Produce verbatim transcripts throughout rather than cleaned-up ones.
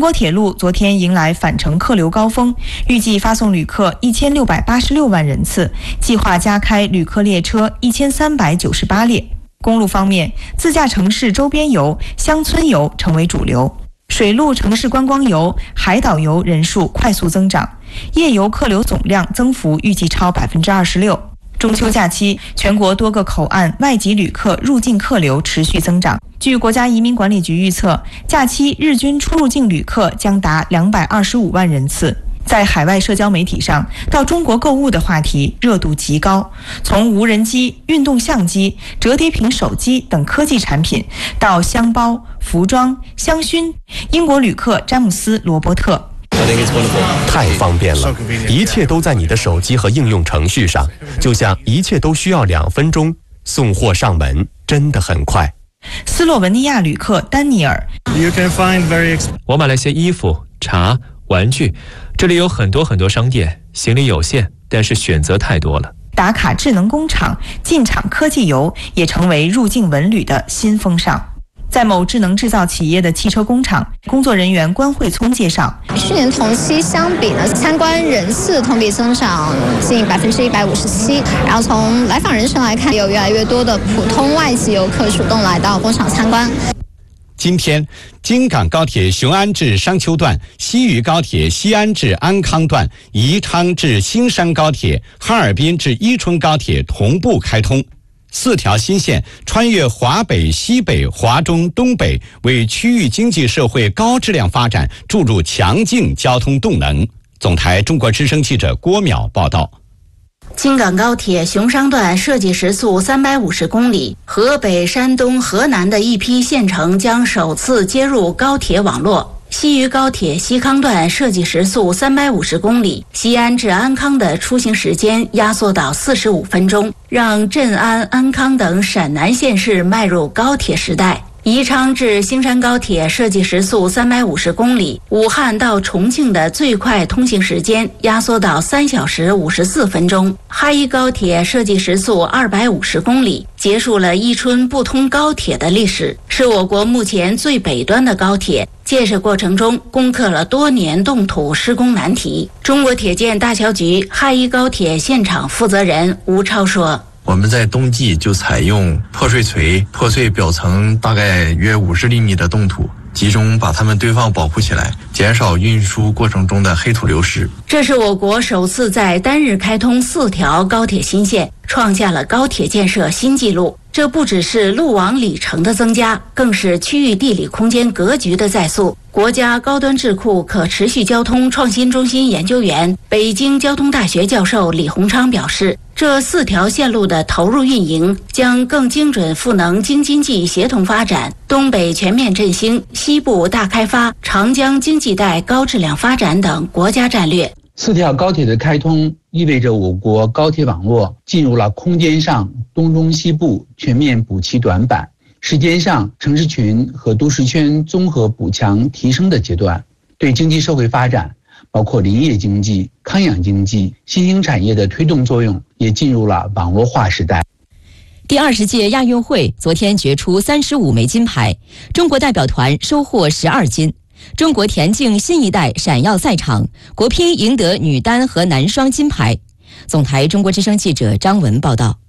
国铁路昨天迎来返程客流高峰，预计发送旅客一千六百八十六万人次，计划加开旅客列车一千三百九十八列。公路方面，自驾城市周边游、乡村游成为主流，水陆城市观光游、海岛游人数快速增长，夜游客流总量增幅预计超百分之二十六。中秋假期，全国多个口岸外籍旅客入境客流持续增长。据国家移民管理局预测，假期日均出入境旅客将达两百二十五万人次。在海外社交媒体上，到中国购物的话题热度极高，从无人机、运动相机、折叠屏手机等科技产品，到箱包、服装、香薰。英国旅客詹姆斯·罗伯特。 太方便了，一切都在你的手机和应用程序上，就像一切都需要两分钟，送货上门真的很快。 斯洛文尼亚旅客丹尼尔， 我买了些衣服、茶、玩具，这里有很多很多商店，行李有限，但是选择太多了。 打卡智能工厂、进厂科技游也成为入境文旅的新风尚。在某智能制造企业的汽车工厂，工作人员关慧聪介绍， 去年同期相比呢，参观人次同比增长近百分之一百五十七。然后从来访人数来看，有越来越多的普通外籍游客主动来到工厂参观。 今天，京港高铁雄安至商丘段、西渝高铁西安至安康段、宜昌至新山高铁、哈尔滨至伊春高铁同步开通。四条新线穿越华北、西北、华中、东北，为区域经济社会高质量发展注入强劲交通动能。总台中国之声记者郭淼报道。 京港高铁雄商段设计时速三百五十公里，河北、山东、河南的一批县城将首次接入高铁网络。西渝高铁西康段设计时速三百五十公里，西安至安康的出行时间压缩到四十五分钟，让镇安、安康等陕南县市迈入高铁时代。宜昌至兴山高铁设计时速三百五十公里，武汉到重庆的最快通行时间压缩到三小时五十四分钟。哈伊高铁设计时速二百五十公里，结束了伊春不通高铁的历史，是我国目前最北端的高铁。建设过程中攻克了多年冻土施工难题。中国铁建大桥局哈伊高铁现场负责人吴超说， 我们在冬季就采用破碎锤破碎表层大概约五十厘米的冻土，集中把它们堆放保护起来，减少运输过程中的黑土流失。 这是我国首次在单日开通四条高铁新线，创下了高铁建设新纪录。这不只是路网里程的增加，更是区域地理空间格局的再塑。国家高端智库可持续交通创新中心研究员、北京交通大学教授李洪昌表示，这四条线路的投入运营将更精准赋能京津冀协同发展、东北全面振兴、西部大开发、长江经济带高质量发展等国家战略。 四条高铁的开通意味着我国高铁网络进入了空间上东中西部全面补齐短板，时间上城市群和都市圈综合补强提升的阶段，对经济社会发展，包括林业经济、康养经济、新兴产业的推动作用也进入了网络化时代。 第二十届亚运会昨天决出三十五枚金牌，中国代表团收获十二金。中国田径新一代闪耀赛场，国乒赢得女单和男双金牌。总台中国之声记者张文报道。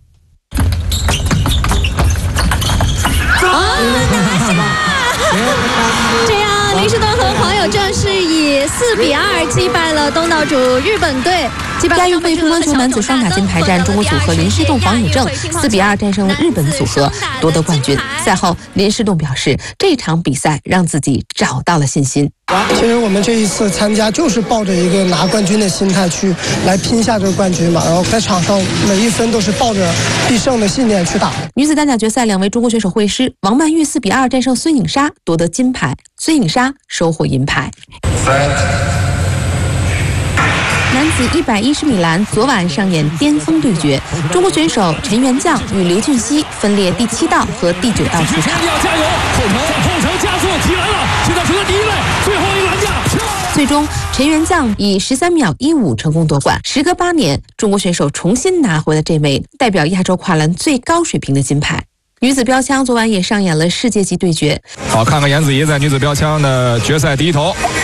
这样，林士顿和黄友正是以四比二击败了东道主日本队。 亚运会乒乓球男子双打金牌战，中国组合林士顿、黄友正四比二战胜日本组合，夺得冠军。赛后，林士顿表示，这场比赛让自己找到了信心。 其实我们这一次参加就是抱着一个拿冠军的心态去来拼下这个冠军嘛，然后在场上每一分都是抱着必胜的信念去打。 女子单打决赛，两位中国选手会师，王曼玉四比二战胜孙颖莎，夺得金牌，孙颖莎收获银牌。男子一百一十米栏昨晚上演巅峰对决，中国选手陈元将与刘俊熙分列第七道和第九道出场。 要加油，后程后程加速起来了，现在处在第一位，最后一个栏架。 最终，陈元将以十三秒一五成功夺冠。时隔八年，中国选手重新拿回了这枚代表亚洲跨栏最高水平的金牌。女子标枪昨晚也上演了世界级对决。 好，看看颜子怡在女子标枪的决赛第一头。